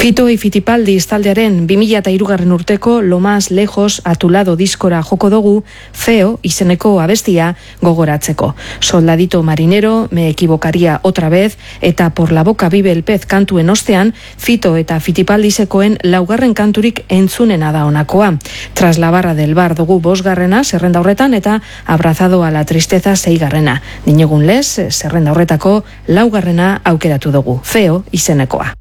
Fito y Fitipaldi taldearen 2003 urteko Lo más lejos a tu lado diskora joko dugu Feo izeneko abestia gogoratzeko. Soldadito marinero, me equivocaría otra vez, eta por la boca vive el pez kantuen ostean, Fito eta Fitipaldisekoen laugarren kanturik entzunena da honakoa. Tras la barra del bar dugu 5. zerrenda horretan eta abrazado a la tristeza 6. Dinegun lez, zerrenda horretako 4. aukeratu dugu. Feo izenekoa.